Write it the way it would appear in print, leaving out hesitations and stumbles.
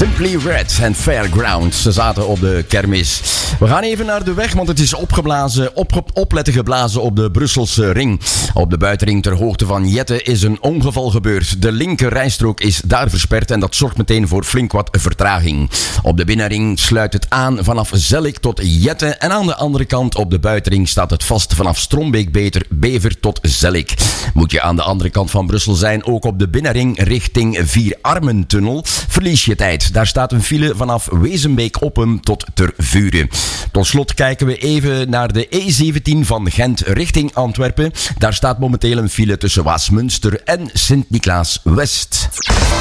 Simply Red en Fairgrounds. Ze zaten op de kermis. We gaan even naar de weg, want het is opletten geblazen op de Brusselse ring. Op de buitenring ter hoogte van Jette is een ongeval gebeurd. De linker rijstrook is daar versperd en dat zorgt meteen voor flink wat vertraging. Op de binnenring sluit het aan vanaf Zellik tot Jette en aan de andere kant op de buitenring staat het vast vanaf Strombeek-Bever tot Zellik. Moet je aan de andere kant van Brussel zijn, ook op de binnenring richting Vierarmentunnel, verlies je tijd. Daar staat een file vanaf Wezenbeek-Oppem tot Tervuren. Tot slot kijken we even naar de E17 van Gent richting Antwerpen. Daar staat momenteel een file tussen Waasmunster en Sint-Niklaas-West.